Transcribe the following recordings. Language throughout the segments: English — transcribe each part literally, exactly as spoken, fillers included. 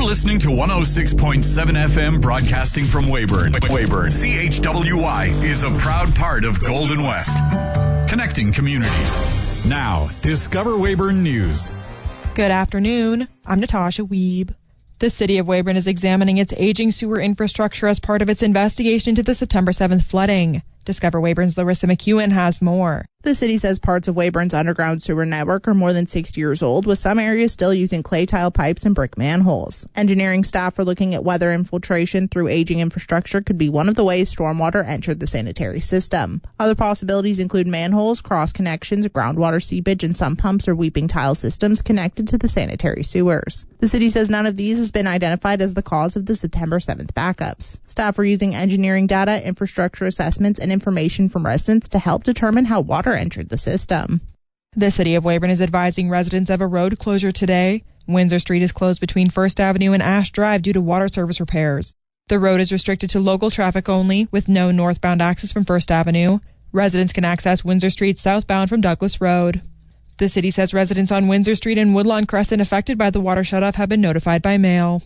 listening to one oh six point seven F M, broadcasting from Weyburn. Weyburn. C H W Y is a proud part of Golden West. Connecting communities. Now, Discover Weyburn News. Good afternoon. I'm Natasha Wiebe. The City of Weyburn is examining its aging sewer infrastructure as part of its investigation into the September seventh flooding. Discover Weyburn's Larissa McEwen has more. The city says parts of Weyburn's underground sewer network are more than sixty years old, with some areas still using clay tile pipes and brick manholes. Engineering staff are looking at whether infiltration through aging infrastructure could be one of the ways stormwater entered the sanitary system. Other possibilities include manholes, cross connections, groundwater seepage, and some pumps or weeping tile systems connected to the sanitary sewers. The city says none of these has been identified as the cause of the September seventh backups. Staff are using engineering data, infrastructure assessments, and information from residents to help determine how water entered the system. The City of Weyburn is advising residents of a road closure today. Windsor Street is closed between First Avenue and Ash Drive due to water service repairs. The road is restricted to local traffic only, with no northbound access from First Avenue. Residents can access Windsor Street southbound from Douglas Road. The city says residents on Windsor Street and Woodlawn Crescent affected by the water shutoff have been notified by mail.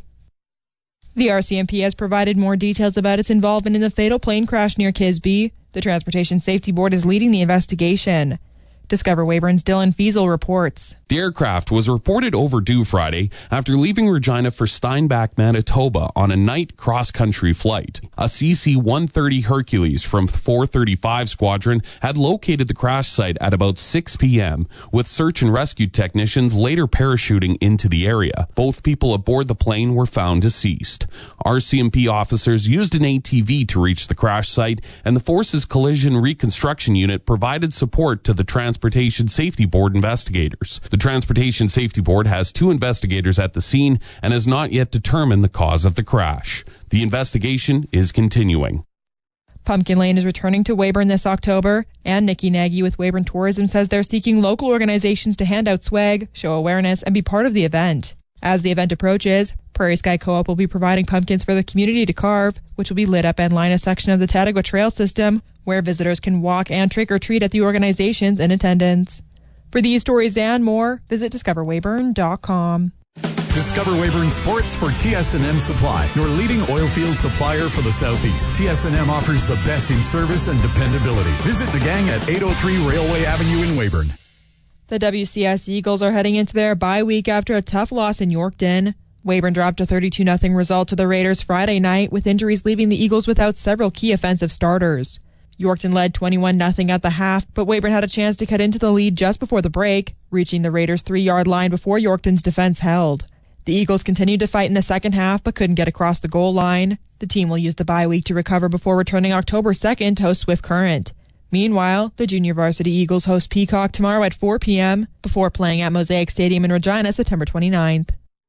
The R C M P has provided more details about its involvement in the fatal plane crash near Kisby. The Transportation Safety Board is leading the investigation. Discover Weyburn's Dylan Fiesel reports. The aircraft was reported overdue Friday after leaving Regina for Steinbach, Manitoba on a night cross-country flight. A C C one thirty Hercules from four thirty-five Squadron had located the crash site at about six p.m., with search and rescue technicians later parachuting into the area. Both people aboard the plane were found deceased. R C M P officers used an A T V to reach the crash site, and the Force's Collision Reconstruction Unit provided support to the Transportation Safety Board investigators. The Transportation Safety Board has two investigators at the scene and has not yet determined the cause of the crash. The investigation is continuing. Pumpkin Lane is returning to Weyburn this October, and Nikki Nagy with Weyburn Tourism says they're seeking local organizations to hand out swag, show awareness, and be part of the event. As the event approaches, Prairie Sky Co-op will be providing pumpkins for the community to carve, which will be lit up and line a section of the Tadagua Trail system, where visitors can walk and trick-or-treat at the organizations in attendance. For these stories and more, visit discover weyburn dot com. Discover Weyburn Sports for T S and M Supply, your leading oilfield supplier for the Southeast. T S and M offers the best in service and dependability. Visit the gang at eight oh three Railway Avenue in Weyburn. The W C S Eagles are heading into their bye week after a tough loss in Yorkton. Weyburn dropped a thirty-two nothing result to the Raiders Friday night, with injuries leaving the Eagles without several key offensive starters. Yorkton led twenty-one nothing at the half, but Weyburn had a chance to cut into the lead just before the break, reaching the Raiders' three-yard line before Yorkton's defense held. The Eagles continued to fight in the second half, but couldn't get across the goal line. The team will use the bye week to recover before returning October second to host Swift Current. Meanwhile, the junior varsity Eagles host Peacock tomorrow at four p.m. before playing at Mosaic Stadium in Regina September twenty-ninth.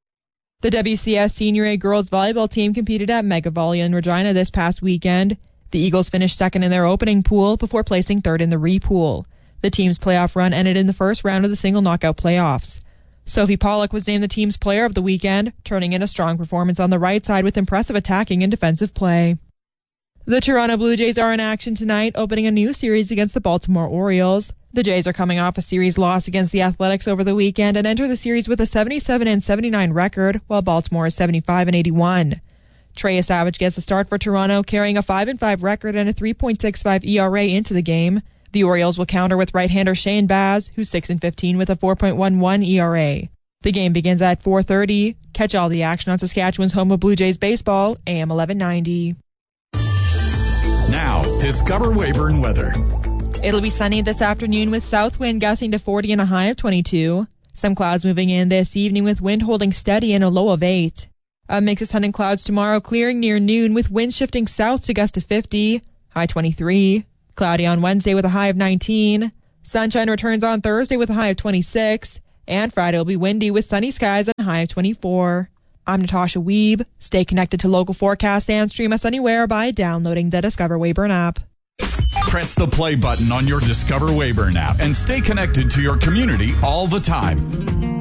The W C S Senior A girls volleyball team competed at Mega Volley in Regina this past weekend. The Eagles finished second in their opening pool before placing third in the re-pool. The team's playoff run ended in the first round of the single knockout playoffs. Sophie Pollock was named the team's player of the weekend, turning in a strong performance on the right side with impressive attacking and defensive play. The Toronto Blue Jays are in action tonight, opening a new series against the Baltimore Orioles. The Jays are coming off a series loss against the Athletics over the weekend and enter the series with a seventy-seven and seventy-nine record, while Baltimore is seventy-five and eighty-one. Trey Savage gets the start for Toronto, carrying a five and five record and a three point six five E R A into the game. The Orioles will counter with right-hander Shane Baz, who's six and fifteen with a four point one one E R A. The game begins at four thirty. Catch all the action on Saskatchewan's home of Blue Jays baseball, A M eleven ninety. Now, Discover Weyburn weather. It'll be sunny this afternoon with south wind gusting to forty and a high of twenty-two. Some clouds moving in this evening with wind holding steady and a low of eight. A mix of sun and clouds tomorrow, clearing near noon with wind shifting south to gust to fifty, high twenty-three. Cloudy on Wednesday with a high of nineteen. Sunshine returns on Thursday with a high of twenty-six. And Friday will be windy with sunny skies and a high of twenty-four. I'm Natasha Wiebe. Stay connected to local forecasts and stream us anywhere by downloading the Discover Weyburn app. Press the play button on your Discover Weyburn app and stay connected to your community all the time.